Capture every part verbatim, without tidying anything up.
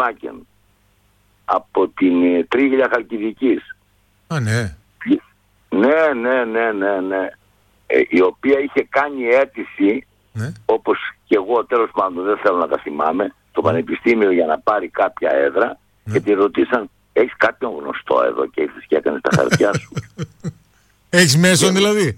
Μάκεν από την ε, Τρίγλια Χαλκιδικής. Α, ναι. Ναι, ναι, ναι, ναι, ναι. Ε, η οποία είχε κάνει αίτηση, ναι. όπως και εγώ τέλος πάντων δεν θέλω να τα θυμάμαι, το πανεπιστήμιο για να πάρει κάποια έδρα, ναι. Και τη ρωτήσαν, έχεις κάποιον γνωστό εδώ και ήρθες και έκανες τα χαρτιά σου. Έχεις μέσον δηλαδή.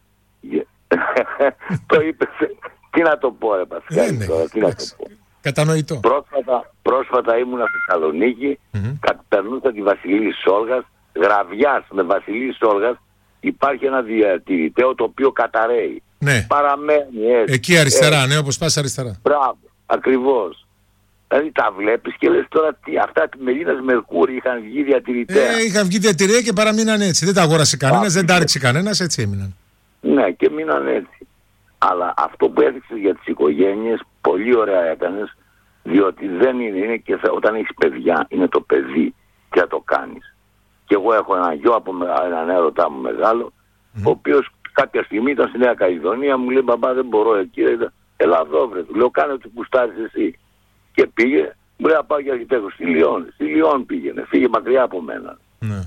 Το είπε, τι να το πω ρε Πασχάλη, ναι, τώρα, τι να το πω. Κατανοητό. Πρόσφατα, πρόσφατα ήμουν στη Θεσσαλονίκη, mm-hmm. περνούσα τη Βασιλής Σόλγας, Γραβιάς με Βασιλής Σόλγας, υπάρχει ένα διατηρητέο το οποίο καταραίει. Ναι. Παραμένει έτσι. Εκεί αριστερά, ε, ναι, όπως πας αριστερά. Μπράβο, ακριβώς. Δηλαδή τα βλέπεις και λες τώρα τι, αυτά τη Μελίνας Μερκούρη είχαν βγει διατηρητέα. Ε, είχαν βγει διατηρητέα και παραμείναν έτσι. Δεν τα αγόρασε κανένας, δεν τα άρχισε κανένας, έτσι έμειναν. Ναι, και μείναν έτσι. Αλλά αυτό που έδειξες για τις οικογένειες, πολύ ωραία έκανες, διότι δεν είναι, είναι και θα, όταν έχεις παιδιά, είναι το παιδί και θα το κάνεις. Και εγώ έχω ένα γιο από έναν έρωτά μου μεγάλο, mm. ο οποίος κάποια στιγμή ήταν στη Νέα Καλλιδονία, μου λέει μπαμπά δεν μπορώ εκεί, έλα εδώ βρε, του λέω κάνε ό,τι κουστάρεις εσύ. Και πήγε, μου λέει να πάω για αρχιτέκτο στη Λιόν, στη Λιόν πήγαινε, φύγε μακριά από μένα. Mm.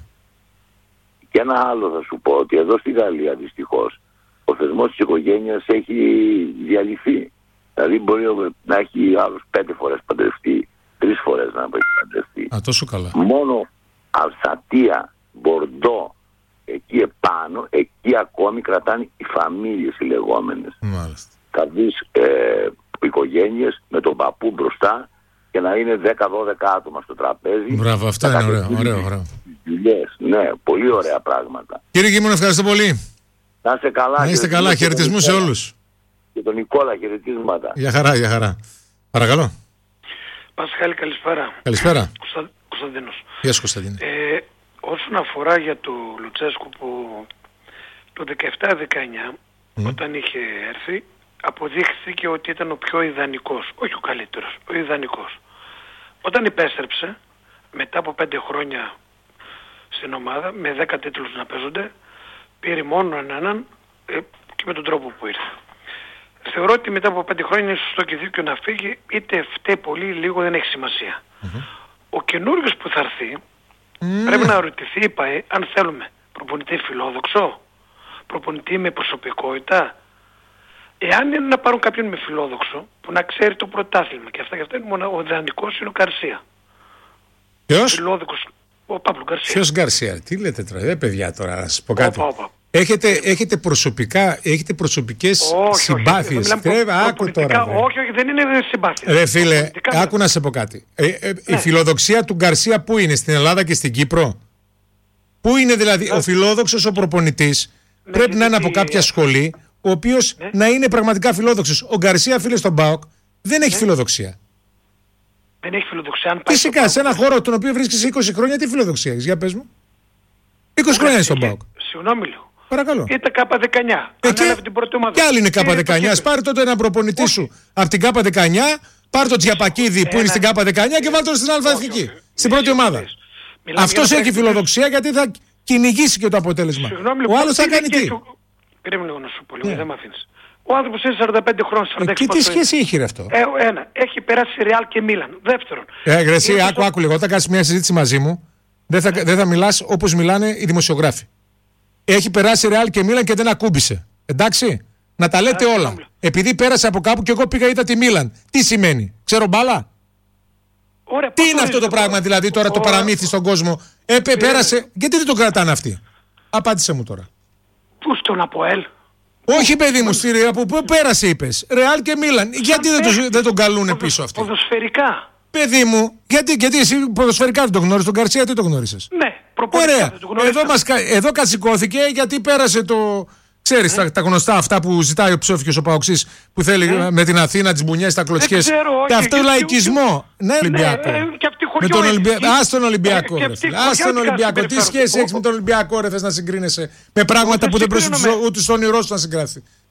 Και ένα άλλο θα σου πω, ότι εδώ στη Γαλλία δυστυχώς, ο θεσμός της οικογένειας έχει διαλυθεί. Δηλαδή μπορεί να έχει άλλους πέντε φορές παντρευτεί, τρεις φορές να έχει παντρευτεί. Α, τόσο καλά. Μόνο Αλσατία, Μπορντό, εκεί επάνω, εκεί ακόμη κρατάνε οι φαμίλιες οι λεγόμενες. Μάλιστα. Θα δεις ε, οικογένειες με τον παππού μπροστά και να είναι δέκα δώδεκα άτομα στο τραπέζι. Μπράβο, αυτό είναι ωραίο, ωραίο, ωραίο. Δουλειές, ναι, πολύ ωραία πράγματα. Κύριε Γήμονα, ευχαριστώ πολύ. Να είστε καλά. Να είστε καλά, χαιρετισμού σε όλους. Και τον Νικόλα, χαιρετίσματα. Για χαρά, για χαρά. Παρακαλώ. Πασχάλη, καλησπέρα. Καλησπέρα. Κωνστα... Κωνσταντίνος. Γεια σου, Κωνσταντίνε. Ε, όσον αφορά για το Λουτσέσκου που το δεκαεπτά δεκαεννιά mm. όταν είχε έρθει αποδείχθηκε ότι ήταν ο πιο ιδανικός, όχι ο καλύτερος, ο ιδανικός. Όταν υπέστρεψε μετά από πέντε χρόνια στην ομάδα με δέκα τίτλους να παίζονται, πήρε μόνο έναν ε, και με τον τρόπο που ήρθε. Θεωρώ ότι μετά από πέντε χρόνια είναι σωστό και δίκιο να φύγει, είτε φταίει πολύ ή λίγο δεν έχει σημασία. Mm-hmm. Ο καινούριος που θα έρθει mm. πρέπει να ρωτηθεί η ΠΑΕ αν θέλουμε προπονητή φιλόδοξο, προπονητή με προσωπικότητα. Εάν είναι να πάρουν κάποιον με φιλόδοξο που να ξέρει το πρωτάθλημα και αυτά και αυτά είναι μόνο ο ιδανικός είναι ο Γκαρσία. Ποιος? Φιλόδοξος, ο Παύλο Γκαρσία. Ποιος Γκαρσία, τι λέτε τώρα, δεν παιδιά τώρα, να σας πω κάτι. Όπα, όπα. Έχετε, έχετε προσωπικά, έχετε προσωπικές συμπάθειες. Άκου τώρα. Βρε. Όχι, όχι, δεν είναι συμπάθειες. Ρε φίλε, άκου να σε πω κάτι. Ε, ε, ναι. Η φιλοδοξία του Γκαρσία πού είναι, στην Ελλάδα και στην Κύπρο? Πού είναι δηλαδή ναι. ο φιλόδοξος ο προπονητής ναι, πρέπει να είναι από κάποια ναι. σχολή, ο οποίος ναι. να είναι πραγματικά φιλόδοξος. Ο Γκαρσία, φίλε, στον ΠΑΟΚ δεν έχει ναι. φιλοδοξία. Δεν έχει φιλοδοξία. Αν πάει φυσικά, σε ένα χώρο τον οποίο βρίσκεσαι είκοσι χρόνια, τι φιλοδοξία έχεις, για πες μου. είκοσι χρόνια είναι στον ΠΑΟΚ. Συγγνώμη λίγο. Παρακαλώ. Ήταν κάπα δεκαεννιά. Ε, και, την πρώτη ομάδα. Και άλλη είναι κάπα δεκαεννιά. Πάρε τότε έναν προπονητή σου από την κάπα δεκαεννιά, πάρε τον Τζιαπακίδη που είναι στην κάπα δεκαεννιά και βάλτε τον στην Αλφα Εθνική. Στην πρώτη ομάδα. Αυτός έχει φιλοδοξία γιατί θα κυνηγήσει και το αποτέλεσμα. Ο άλλος θα κάνει τι. Περίμενε λίγο να σου πω λίγο, δεν με αφήνεις. Ο άνθρωπος είναι σαράντα πέντε χρόνων, σαράντα έξι. Και τι σχέση έχει ρε αυτό? Ε, ένα, έχει περάσει Ρεάλ και Μίλαν. Δεύτερον. Ε, ρε, εσύ, άκου, άκου λίγο. Όταν κάνεις μια συζήτηση μαζί μου, δεν θα, δεν θα μιλάς όπως μιλάνε οι δημοσιογράφοι. Έχει περάσει Ρεάλ και Μίλαν και δεν ακούμπησε. Εντάξει. Να τα λέτε όλα. Νόμιλο. Επειδή πέρασε από κάπου και εγώ πήγα είδα τη Μίλαν. Τι σημαίνει? Ξέρω μπάλα. Ωραία, τι είναι αυτό το πράγμα δηλαδή τώρα Ωραία. το παραμύθι στον κόσμο? Ε, πέ, πέρασε. Γιατί δεν το κρατάνε αυτοί? Απάντησε μου τώρα. Πού στον ΑΠΟΕΛ? Όχι παιδί μου, στη Ρεάλ που πέρασε είπες. Ρεάλ και Μίλαν. Γιατί δεν, το, δεν τον καλούν πίσω αυτοί? Ποδοσφαιρικά. Παιδί μου, γιατί, γιατί εσύ ποδοσφαιρικά δεν το γνώρισες, τον Γκαρσία τι το γνώρισες? Ναι, προπονητικά. Ωραία. Εδώ, μας, εδώ κατσικώθηκε γιατί πέρασε το. Ξέρεις, ναι. τα, τα γνωστά αυτά που ζητάει ο ψόφικος ο Παοξής που θέλει ναι. με την Αθήνα τις μπουνιές, τα κλωτσιές. Και αυτό και λαϊκισμό. Και... Ναι, Ολυμπιακό. Ναι, και αυτή με τον Ολυμπια... Ας τον Ολυμπιακό. Ας τον Ολυμπιακό. Τι σχέση έχεις με τον Ολυμπιακό, ρε, θες να συγκρίνεσαι με πράγματα που δεν προσφέρει ούτε στον όνειρό σου να συγκράθει?